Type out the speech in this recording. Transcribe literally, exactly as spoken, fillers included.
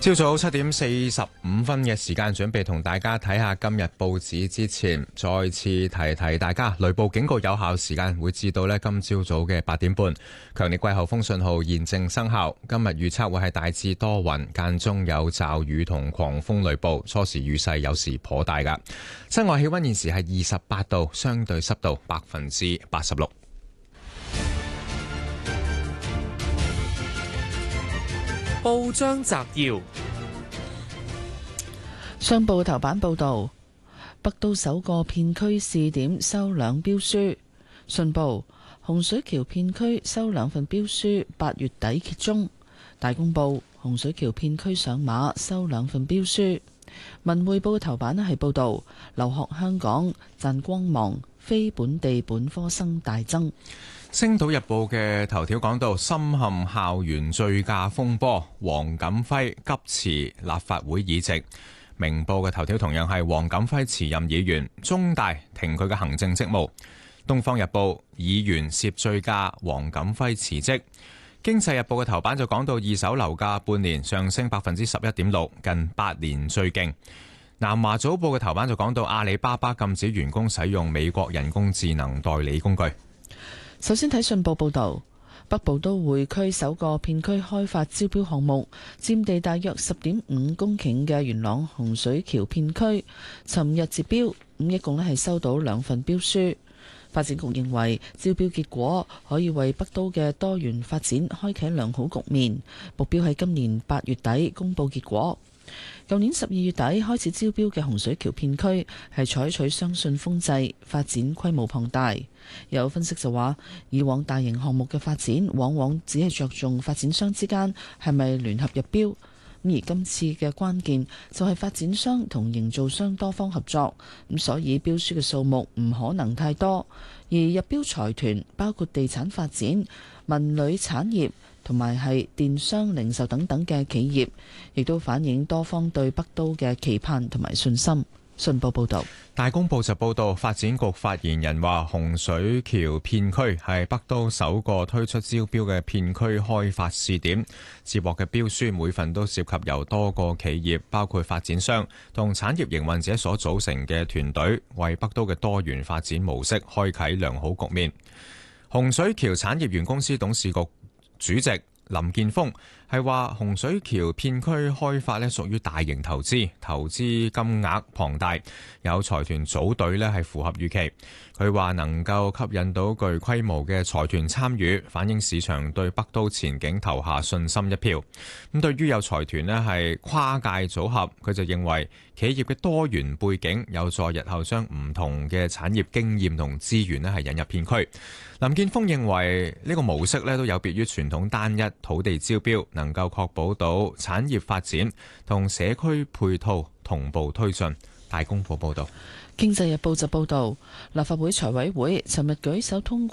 朝早七點四十五分嘅時間，準備同大家睇下今日報紙之前，再次提提大家，雷暴警告有效時間會至到呢今朝早嘅八點半，強烈季候風信號現正生效。今日預測會係大致多雲，間中有驟雨同狂風雷暴，初時雨勢有時頗大㗎。室外氣溫現時係二十八度，相對濕度百分之八十六。 報章摘要： 商報頭版報道，北都首個片區試點收兩標書。信報，洪水橋片區收兩份標書，八月底揭盅。大公報，洪水橋片區上馬收兩份標書。文匯報嘅頭版咧係報道留學香港賺光芒，非本地本科生大增。 星島日報嘅頭條講到深陷校園醉駕風波，黃錦輝急辭立法會議席。明報嘅頭條同樣係黃錦輝辭任議員，中大停佢嘅行政職務。東方日報議員涉醉駕，黃錦輝辭職。經濟日報嘅頭版就講到二手樓價半年上升百分之十一點六，近八年最勁。南華早報嘅頭版就講到阿里巴巴禁止員工使用美國人工智能代理工具。 首先睇信報報導，北部都會區首個片區開發招標項目，佔地大約十點五公頃嘅元朗洪水橋片區，尋日截標，咁一共咧係收到兩份標書。發展局認為招標結果可以為北都嘅多元發展開啟良好局面，目標係今年八月底公佈結果。舊年十二月底開始招標嘅洪水橋片區係採取雙信封制，發展規模龐大。有分析就話，以往大型項目嘅發展往往只係着重發展商之間係咪聯合入標，咁而今次嘅關鍵就係發展商同營造商多方合作，咁所以標書嘅數目唔可能太多，而入標財團包括地產發展、文旅產業同埋係電商、零售等等嘅企業，亦都反映多方對北都嘅期盼同埋信心。信報報導， 大公報就報導，發展局發言人話，洪水橋片區係北都首個推出招標嘅片區開發試點，接獲嘅標書每份都涉及由多個企業，包括發展商同產業營運者所組成嘅團隊，為北都嘅多元發展模式開啟良好局面。洪水橋產業園公司董事局主席林健鋒係話，洪水橋片區開發咧屬於大型投資，投資金額龐大，有財團組隊咧係符合預期。佢話能夠吸引到具規模嘅財團參與，反映市場對北都前景投下信心一票。咁對於有財團咧係跨界組合，佢就認為企業嘅多元背景有助日後將唔同嘅產業經驗同資源咧係引入片區。林健鋒認為呢個模式咧都有別於傳統單一土地招標，能夠確保到產業發展同社區配套同步推進。大公報報道。 經濟日報就報導，立法會財委會尋日舉手通過